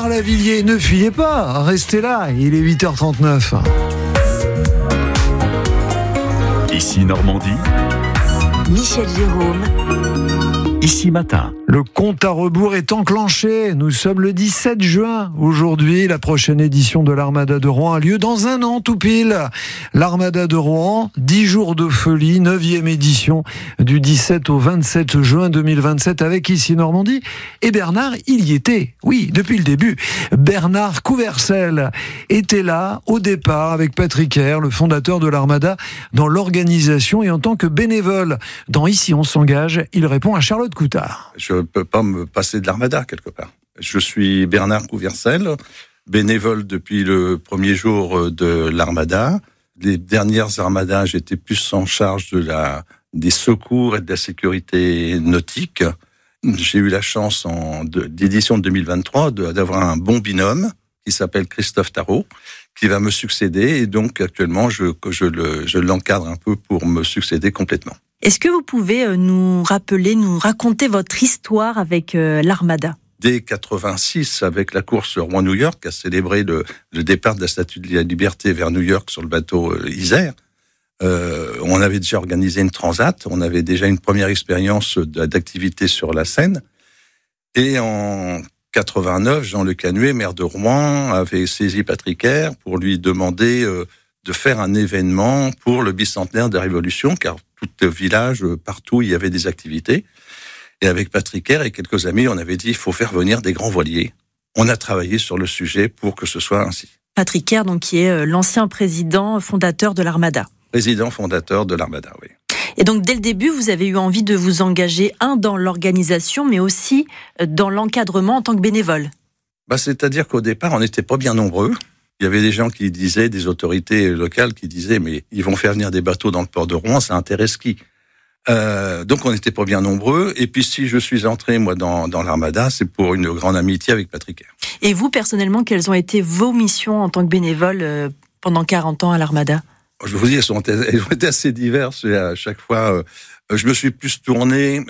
Bernard Lavilliers, ne fuyez pas, restez là, il est 8h39. Ici Normandie, Michel Jérôme. Ici Matin. Le compte à rebours est enclenché. Nous sommes le 17 juin. Aujourd'hui, la prochaine édition de l'Armada de Rouen a lieu dans un an tout pile. L'Armada de Rouen, 10 jours de folie, 9e édition du 17 au 27 juin 2027 avec Ici Normandie. Et Bernard, il y était. Oui, depuis le début. Bernard Couvercel était là au départ avec Patrick Herr, le fondateur de l'Armada, dans l'organisation et en tant que bénévole. Dans Ici on s'engage, il répond à Charlotte Coutard. Je ne peux pas me passer de l'Armada, quelque part. Je suis Bernard Couvercel, bénévole depuis le premier jour de l'Armada. Les dernières Armadas, j'étais plus en charge des secours et de la sécurité nautique. J'ai eu la chance, d'édition de 2023, d'avoir un bon binôme qui s'appelle Christophe Tarot, qui va me succéder. Et donc, actuellement, je l'encadre un peu pour me succéder complètement. Est-ce que vous pouvez nous raconter votre histoire avec l'Armada ? Dès 86, avec la course Rouen-New York, a célébré le départ de la Statue de la Liberté vers New York sur le bateau Isère. On avait déjà organisé une transat, on avait déjà une première expérience d'activité sur la Seine. Et en 89, Jean Le Canuet, maire de Rouen, avait saisi Patrick Herr pour lui demander de faire un événement pour le bicentenaire de la Révolution, car tout le village, partout, il y avait des activités. Et avec Patrick Herr et quelques amis, on avait dit, il faut faire venir des grands voiliers. On a travaillé sur le sujet pour que ce soit ainsi. Patrick Herr, donc, qui est l'ancien président fondateur de l'Armada. Président fondateur de l'Armada, oui. Et donc, dès le début, vous avez eu envie de vous engager, dans l'organisation, mais aussi dans l'encadrement en tant que bénévole. C'est-à-dire qu'au départ, on n'était pas bien nombreux. Il y avait des gens qui disaient, des autorités locales qui disaient, mais ils vont faire venir des bateaux dans le port de Rouen, ça intéresse qui ? Donc on n'était pas bien nombreux. Et puis si je suis entré, moi, dans l'Armada, c'est pour une grande amitié avec Patrick Herr. Et vous, personnellement, quelles ont été vos missions en tant que bénévole pendant 40 ans à l'Armada ? Je vous dis, elles ont été assez diverses. Et à chaque fois, je me suis plus tourné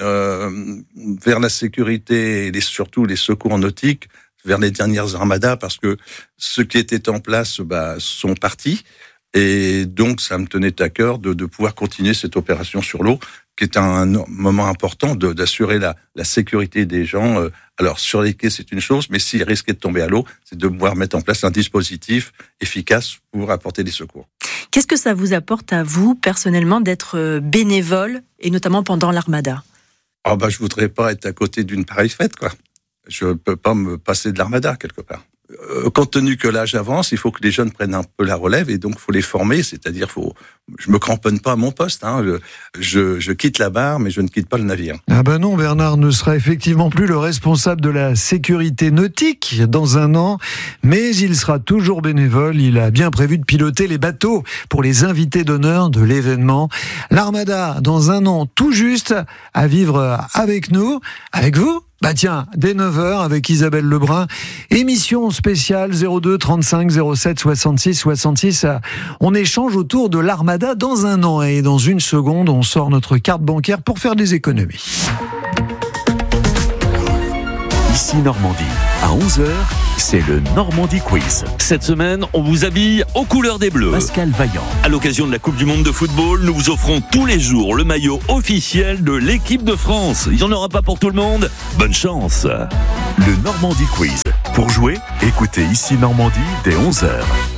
vers la sécurité et surtout les secours nautiques, vers les dernières Armadas, parce que ceux qui étaient en place sont partis. Et donc, ça me tenait à cœur de pouvoir continuer cette opération sur l'eau, qui est un moment important d'assurer la sécurité des gens. Alors, sur les quais, c'est une chose, mais s'ils risquaient de tomber à l'eau, c'est de pouvoir mettre en place un dispositif efficace pour apporter des secours. Qu'est-ce que ça vous apporte à vous, personnellement, d'être bénévole, et notamment pendant l'Armada ? Je voudrais pas être à côté d'une pareille fête, quoi. Je peux pas me passer de l'Armada, quelque part. Compte tenu que l'âge avance, il faut que les jeunes prennent un peu la relève et donc il faut les former, c'est-à-dire je me cramponne pas à mon poste, je quitte la barre mais je ne quitte pas le navire. Non, Bernard ne sera effectivement plus le responsable de la sécurité nautique dans un an, mais il sera toujours bénévole, il a bien prévu de piloter les bateaux pour les invités d'honneur de l'événement. L'Armada, dans un an tout juste, à vivre avec nous, avec vous. Dès 9h avec Isabelle Lebrun, émission spéciale 02 35 07 66 66. On échange autour de l'Armada dans un an et dans une seconde, on sort notre carte bancaire pour faire des économies. Ici Normandie. À 11h, c'est le Normandie Quiz. Cette semaine, on vous habille aux couleurs des Bleus. Pascal Vaillant. À l'occasion de la Coupe du Monde de football, nous vous offrons tous les jours le maillot officiel de l'équipe de France. Il n'y en aura pas pour tout le monde. Bonne chance. Le Normandie Quiz. Pour jouer, écoutez Ici Normandie dès 11h.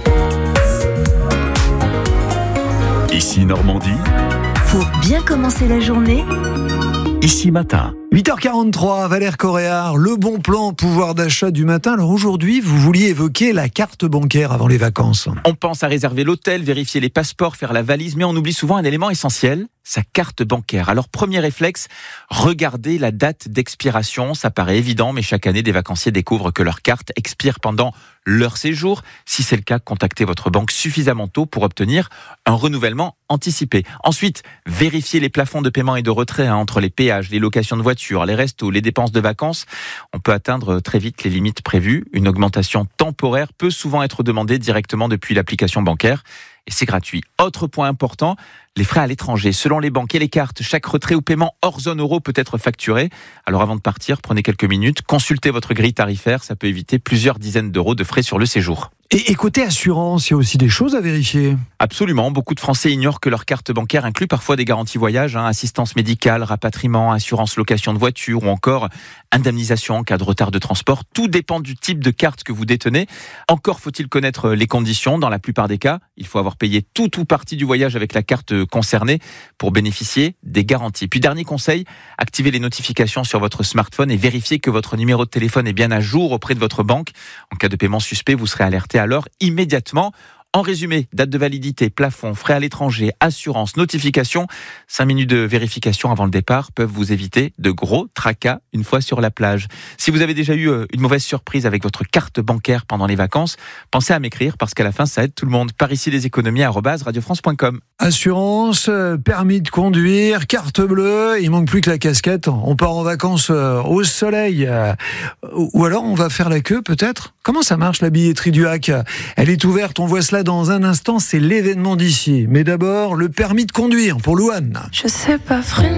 Ici Normandie. Pour bien commencer la journée, Ici Matin. 8h43, Valère Coréard, le bon plan pouvoir d'achat du matin. Alors aujourd'hui, vous vouliez évoquer la carte bancaire avant les vacances. On pense à réserver l'hôtel, vérifier les passeports, faire la valise, mais on oublie souvent un élément essentiel, sa carte bancaire. Alors premier réflexe, regardez la date d'expiration. Ça paraît évident, mais chaque année, des vacanciers découvrent que leur carte expire pendant leur séjour. Si c'est le cas, contactez votre banque suffisamment tôt pour obtenir un renouvellement anticipé. Ensuite, vérifiez les plafonds de paiement et de retrait entre les péages, les locations de voitures, les restos, les dépenses de vacances. On peut atteindre très vite les limites prévues. Une augmentation temporaire peut souvent être demandée directement depuis l'application bancaire. et c'est gratuit. Autre point important, les frais à l'étranger. Selon les banques et les cartes, chaque retrait ou paiement hors zone euro peut être facturé. Alors avant de partir, prenez quelques minutes, consultez votre grille tarifaire, ça peut éviter plusieurs dizaines d'euros de frais sur le séjour. Et côté assurance, il y a aussi des choses à vérifier. Absolument, beaucoup de Français ignorent que leur carte bancaire inclut parfois des garanties voyage, assistance médicale, rapatriement, assurance location de voiture ou encore indemnisation en cas de retard de transport. Tout dépend du type de carte que vous détenez. Encore faut-il connaître les conditions. Dans la plupart des cas, il faut avoir payé tout ou partie du voyage avec la carte concernée pour bénéficier des garanties. Puis dernier conseil, activez les notifications sur votre smartphone et vérifiez que votre numéro de téléphone est bien à jour auprès de votre banque. En cas de paiement suspect, vous serez alerté alors immédiatement. En résumé, date de validité, plafond, frais à l'étranger, assurance, notification, 5 minutes de vérification avant le départ peuvent vous éviter de gros tracas une fois sur la plage. Si vous avez déjà eu une mauvaise surprise avec votre carte bancaire pendant les vacances, pensez à m'écrire parce qu'à la fin, ça aide tout le monde. Par ici, les économies @radiofrance.com. Assurance, permis de conduire, carte bleue, il manque plus que la casquette. On part en vacances au soleil. Ou alors on va faire la queue peut-être. Comment ça marche la billetterie du HAC ? Elle est ouverte, on voit cela dans un instant, c'est l'événement d'ici. Mais d'abord, le permis de conduire pour Louane. Je sais pas freiner.